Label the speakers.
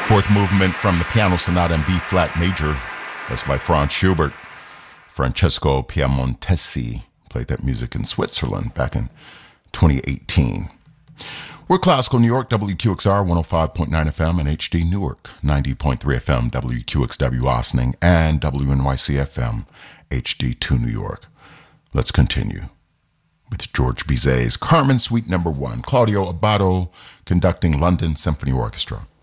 Speaker 1: Fourth movement from the Piano Sonata in B-flat major. That's by Franz Schubert. Francesco Piemontesi played that music in Switzerland back in 2018. We're Classical New York, WQXR 105.9 FM and HD Newark, 90.3 FM, WQXW Ossining, and WNYC FM, HD2 New York. Let's continue with George Bizet's Carmen Suite No. 1, Claudio Abbado conducting London Symphony Orchestra.